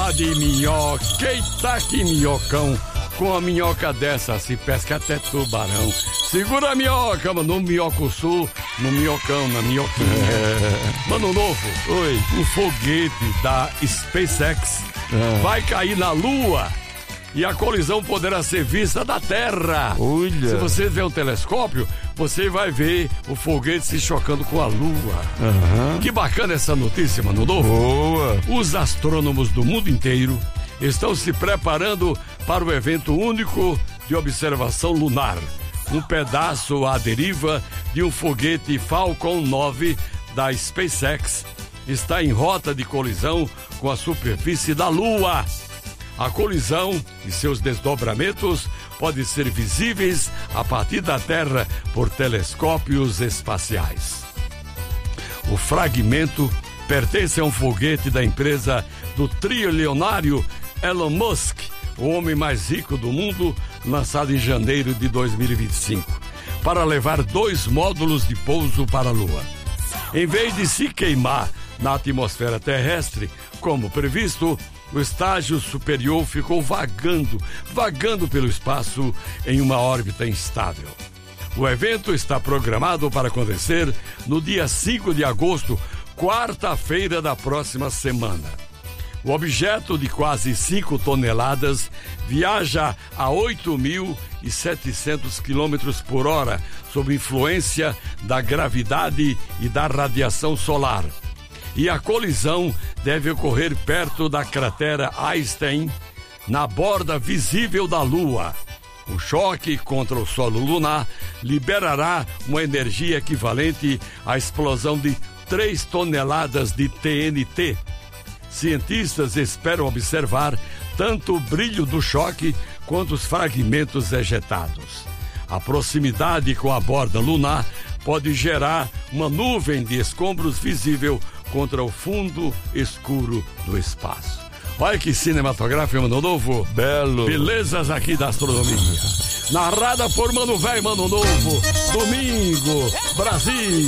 falar de minhoca. Eita, que minhocão. Com a minhoca dessa se pesca até tubarão. Segura a minhoca, mano, no minhoco-sul, no minhocão, na minhoquinha. Mano novo, oi, um foguete da SpaceX vai cair na Lua e a colisão poderá ser vista da Terra. Olha. Se você ver um telescópio, você vai ver o foguete se chocando com a Lua. Que bacana essa notícia, mano novo. Boa. Os astrônomos do mundo inteiro estão se preparando para o evento único de observação lunar. Um pedaço à deriva de um foguete Falcon 9 da SpaceX está em rota de colisão com a superfície da Lua. A colisão e seus desdobramentos podem ser visíveis a partir da Terra por telescópios espaciais. O fragmento pertence a um foguete da empresa do trilionário Elon Musk, o homem mais rico do mundo, lançado em janeiro de 2025, para levar 2 módulos de pouso para a Lua. Em vez de se queimar na atmosfera terrestre, como previsto, o estágio superior ficou vagando pelo espaço em uma órbita instável. O evento está programado para acontecer no dia 5 de agosto, quarta-feira da próxima semana. O objeto de quase 5 toneladas viaja a 8.700 km por hora sob influência da gravidade e da radiação solar. E a colisão deve ocorrer perto da cratera Einstein, na borda visível da Lua. O choque contra o solo lunar liberará uma energia equivalente à explosão de 3 toneladas de TNT. Cientistas esperam observar tanto o brilho do choque quanto os fragmentos ejetados. A proximidade com a borda lunar pode gerar uma nuvem de escombros visível contra o fundo escuro do espaço. Olha que cinematográfico, Mano Novo. Belo. Belezas aqui da astronomia. Narrada por Mano Velho, Mano Novo. Domingo, Brasil.